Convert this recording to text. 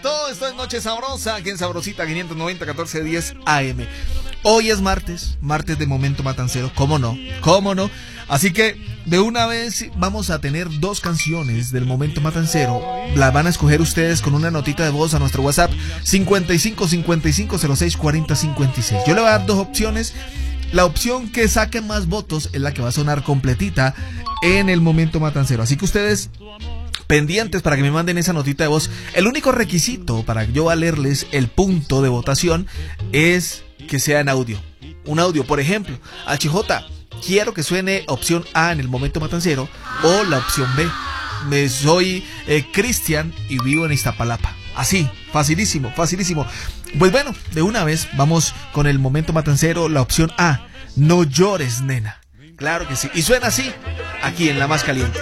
Todo esto es Noche Sabrosa, aquí en Sabrosita 590 1410 AM. Hoy es martes de Momento Matancero, ¿cómo no? Así que de una vez vamos a tener dos canciones del Momento Matancero. Las van a escoger ustedes con una notita de voz a nuestro WhatsApp 55 55 06 40 56. Yo le voy a dar dos opciones. La opción que saque más votos es la que va a sonar completita en el Momento Matancero. Así que ustedes pendientes para que me manden esa notita de voz. El único requisito para yo valerles el punto de votación es que sea en audio. Un audio, por ejemplo, HJ, quiero que suene opción A en el Momento Matancero o la opción B. Soy Cristian y vivo en Iztapalapa. Así, facilísimo. Pues bueno, de una vez vamos con el Momento Matancero, la opción A. No llores, nena. Claro que sí. Y suena así, aquí en La Más Caliente.